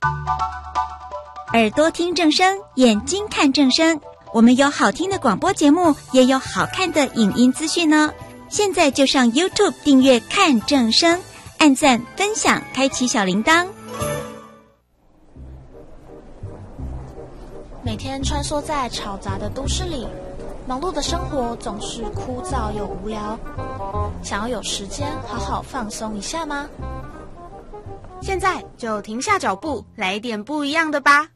耳朵听正声，眼睛看正声。我们有好听的广播节目，也有好看的影音资讯哦。现在就上 YouTube 订阅看正声，按赞分享，开启小铃铛。 每天穿梭在嘈杂的都市里，忙碌的生活总是枯燥又无聊。想要有时间好好放松一下吗？ 现在就停下脚步，来一点不一样的吧。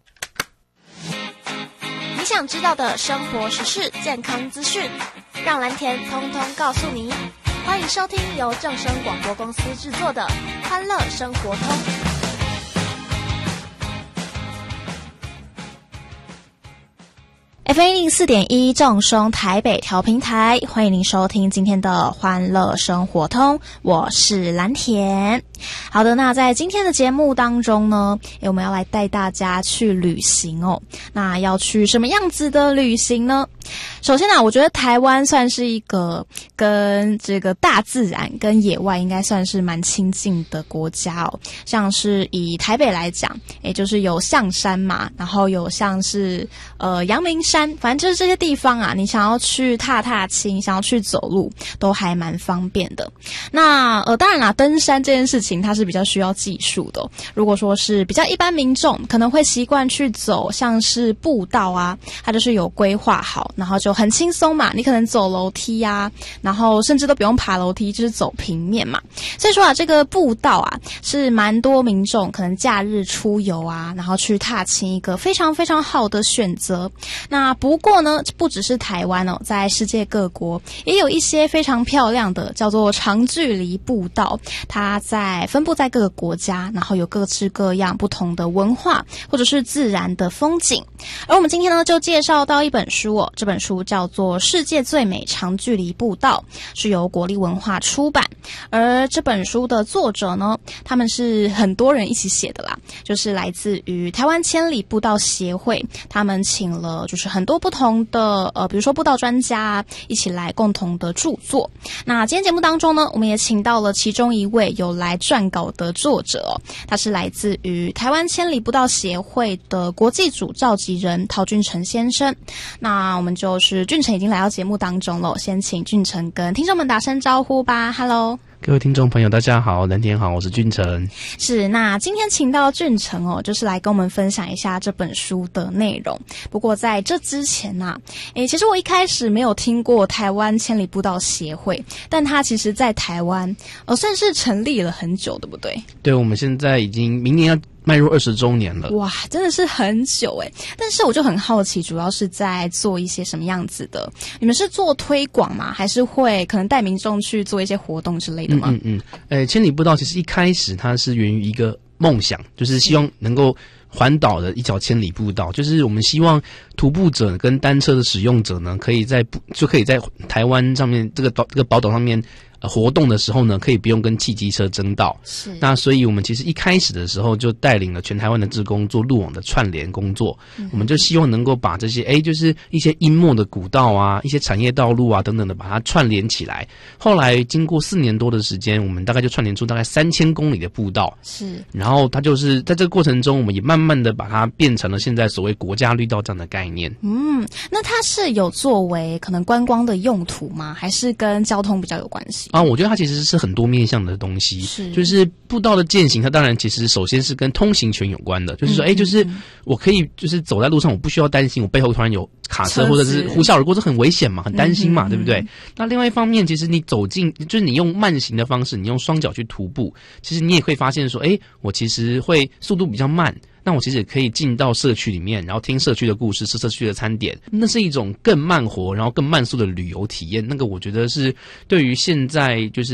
你想知道的生活时事、健康资讯，让蓝田通通告诉你。欢迎收听由正声广播公司制作的《欢乐生活通》。FM104.1正声台北调频台，欢迎您收听今天的欢乐生活通，我是蓝田。好的，那在今天的节目当中呢，我们要来带大家去旅行哦。那要去什么样子的旅行呢？首先我觉得台湾算是一个跟这个大自然跟野外应该算是蛮亲近的国家哦。像是以台北来讲，就是有象山嘛，然后有像是阳明山，反正就是这些地方啊，你想要去踏踏青，想要去走路都还蛮方便的。那当然啦，登山这件事情它是比较需要技术的哦。如果说是比较一般民众可能会习惯去走像是步道啊，它就是有规划好，然后就很轻松嘛，你可能走楼梯啊，然后甚至都不用爬楼梯，就是走平面嘛。所以说啊，这个步道啊是蛮多民众可能假日出游啊，然后去踏青一个非常非常好的选择。那不过呢，不只是台湾哦，在世界各国也有一些非常漂亮的叫做长距离步道，它分布在各个国家，然后有各式各样不同的文化或者是自然的风景。而我们今天呢，就介绍到一本书哦，这本书叫做《世界最美长距离步道》，是由国立文化出版。而这本书的作者呢，他们是很多人一起写的啦，就是来自于台湾千里步道协会，他们请了就是很多不同的比如说步道专家一起来共同的著作。那今天节目当中呢，我们也请到了其中一位有来撰稿的作者哦，他是来自于台湾千里步道协会的国际组召集人陶俊成先生。那我们就是俊成已经来到节目当中了，先请俊成跟听众们打声招呼吧。 Hello， 各位听众朋友大家好，蓝田好，我是俊成。 是，那今天请到俊成哦，就是来跟我们分享一下这本书的内容。不过在这之前啊，其实我一开始没有听过台湾千里步道协会，但它其实在台湾算是成立了很久，对不对？ 对，我们现在已经明年要迈入20周年了。 哇，真的是很久耶。但是我就很好奇，主要是在做一些什么样子的？你们是做推广吗？还是会可能带民众去做一些活动之类的吗？ 千里步道其实一开始它是源于一个梦想，就是希望能够环岛的一条千里步道，就是我们希望徒步者跟单车的使用者呢，可以在台湾上面这个宝岛上面活动的时候呢，可以不用跟汽机车争道。是，那所以我们其实一开始的时候就带领了全台湾的志工做路网的串联工作。我们就希望能够把这些就是一些阴没的古道啊，一些产业道路啊等等的，把它串联起来。后来经过4年多的时间，我们大概就串联出大概3000公里的步道。是，然后它就是在这个过程中，我们也慢慢的把它变成了现在所谓国家绿道这样的概念。 那它是有作为可能观光的用途吗？还是跟交通比较有关系？ 我觉得它其实是很多面向的东西，就是步道的践行，它当然其实首先是跟通行权有关的，就是说，就是我可以就是走在路上，我不需要担心我背后突然有卡车或者是呼啸而过，这很危险嘛，很担心嘛，对不对？那另外一方面，其实你走进，就是你用慢行的方式，你用双脚去徒步，其实你也会发现说，我其实会速度比较慢。那我其实也可以进到社区里面，然后听社区的故事，吃社区的餐点，那是一种更慢活，然后更慢速的旅游体验。那个我觉得是对于现在就是